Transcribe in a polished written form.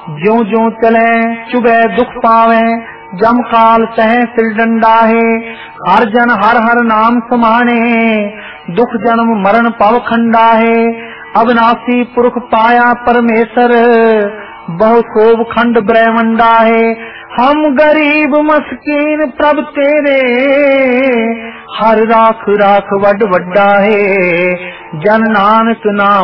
ज्यों ज्यों चले चुभे दुख पावे, जम काल सह सिर डंडाहे। हर जन हर हर नाम समाने, दुख जन्म मरण पव खंडाहे। अविनाशी पुरख पाया परमेश्वर, बहु शोभ खंड ब्रह्मंडा है। हम गरीब मस्कीन प्रभ तेरे, हर राख राख वड वड्डा है। जन नानक नाम